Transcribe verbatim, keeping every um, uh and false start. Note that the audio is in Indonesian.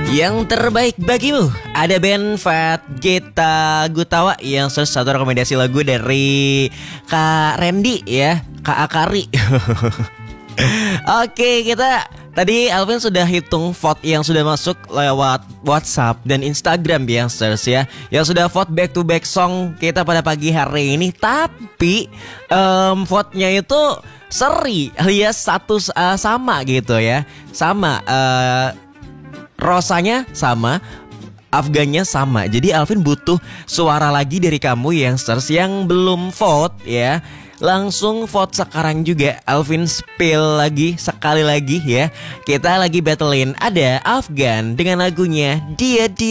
Yang terbaik bagimu, ada band Fat Gita Gutawa yang salah satu rekomendasi lagu dari Kak Randy ya, Kak Akari. Oke, kita tadi Alvin sudah hitung vote yang sudah masuk lewat WhatsApp dan Instagram Youngsters ya, yang sudah vote back to back song kita pada pagi hari ini. Tapi um, vote-nya itu seri alias satu uh, sama gitu ya, sama. Uh, Rosanya sama, Afgannya sama. Jadi Alvin butuh suara lagi dari kamu Youngsters yang belum vote ya. Langsung vote sekarang juga. Alvin spill lagi sekali lagi ya. Kita lagi battlein ada Afgan dengan lagunya Dia Dia.